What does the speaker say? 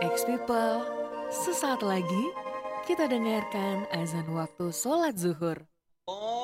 Ex-people, sesaat lagi kita dengarkan azan waktu sholat zuhur.